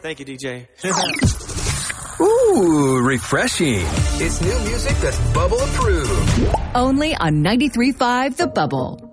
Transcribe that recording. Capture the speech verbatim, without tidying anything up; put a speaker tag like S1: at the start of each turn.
S1: Thank you, D J.
S2: Ooh, refreshing. It's new music that's Bubble approved.
S3: Only on ninety-three point five The Bubble.